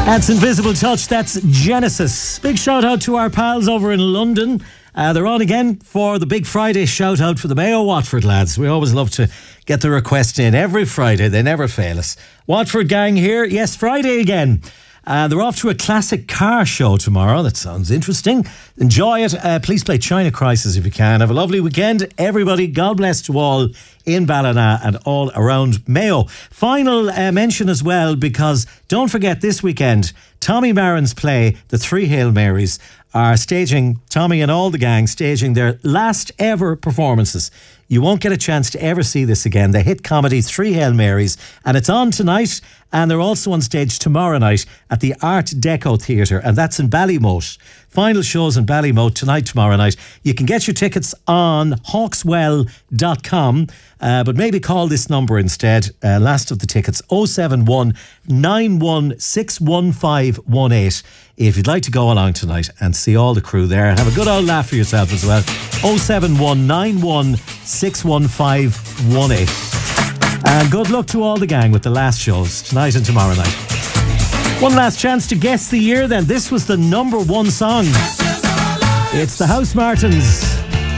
That's Invisible Touch, that's Genesis. Big shout out to our pals over in London. They're on again for the big Friday shout out for the Mayo Watford lads. We always love to get the request in every Friday, they never fail us. Watford gang here, yes, Friday again. They're off to a classic car show tomorrow. That sounds interesting. Enjoy it. Please play China Crisis if you can. Have a lovely weekend, everybody. God bless to all in Ballina and all around Mayo. Final mention as well, because don't forget this weekend, Tommy Marin's play, The Three Hail Marys, are staging, Tommy and all the gang staging their last ever performances. You won't get a chance to ever see this again. The hit comedy Three Hail Marys, and it's on tonight, and they're also on stage tomorrow night at the Art Deco Theatre, and that's in Ballymote. Final shows in Ballymote tonight, tomorrow night. You can get your tickets on hawkswell.com, but maybe call this number instead. Last of the tickets, 071 9161518. If you'd like to go along tonight and see all the crew there and have a good old laugh for yourself as well, 071 9161518. And good luck to all the gang with the last shows tonight and tomorrow night. One last chance to guess the year then. This was the number one song. It's the House Martins.